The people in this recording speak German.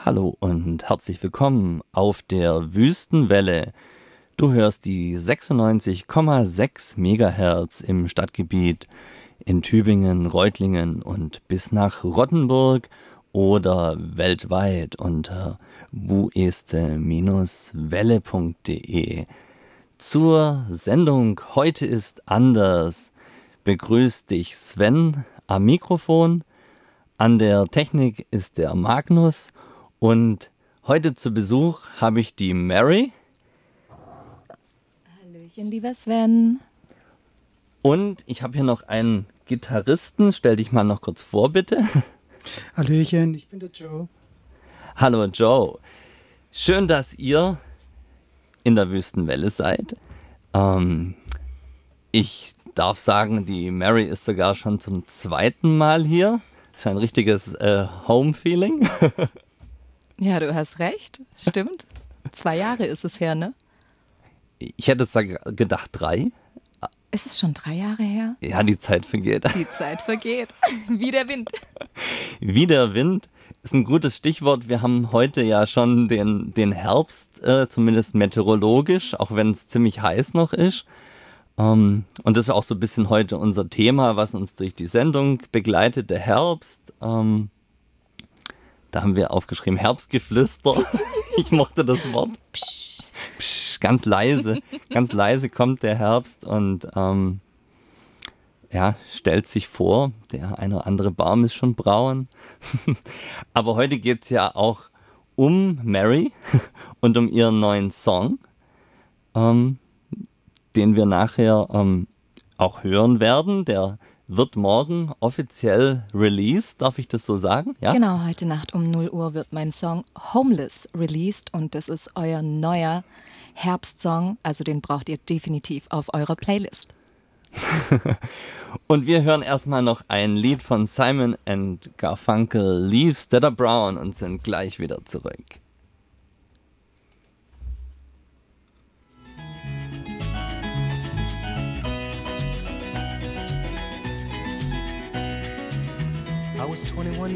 Hallo und herzlich willkommen auf der Wüstenwelle. Du hörst die 96,6 Megahertz im Stadtgebiet in Tübingen, Reutlingen und bis nach Rottenburg oder weltweit unter wueste-welle.de. Zur Sendung Heute ist anders begrüßt dich Sven am Mikrofon. An der Technik ist der Magnus und heute zu Besuch habe ich die Mary. Hallöchen, lieber Sven. Und ich habe hier noch einen Gitarristen. Stell dich mal noch kurz vor, bitte. Hallöchen, ich bin der Joe. Hallo Joe. Schön, dass ihr in der Wüstenwelle seid. Ich darf sagen, die Mary ist sogar schon zum zweiten Mal hier. Das ist ein richtiges Home-Feeling. Ja, du hast recht. Stimmt. 2 Jahre ist es her, ne? Ich hätte gedacht 3. Ist es schon 3 Jahre her? Ja, die Zeit vergeht. Die Zeit vergeht. Wie der Wind. Wie der Wind ist ein gutes Stichwort. Wir haben heute ja schon den Herbst, zumindest meteorologisch, auch wenn es ziemlich heiß noch ist. Und das ist auch so ein bisschen heute unser Thema, was uns durch die Sendung begleitet, der Herbst. Da haben wir aufgeschrieben Herbstgeflüster. Ich mochte das Wort. Psch, psch, ganz leise kommt der Herbst und stellt sich vor, der eine oder andere Baum ist schon braun. Aber heute geht es ja auch um Mary und um ihren neuen Song, den wir nachher auch hören werden. Der wird morgen offiziell released, darf ich das so sagen? Ja? Genau, heute Nacht um 0 Uhr wird mein Song Homeless released und das ist euer neuer Herbstsong, also den braucht ihr definitiv auf eurer Playlist. Und wir hören erstmal noch ein Lied von Simon and Garfunkel, Leaves That Are Brown, und sind gleich wieder zurück. I was 21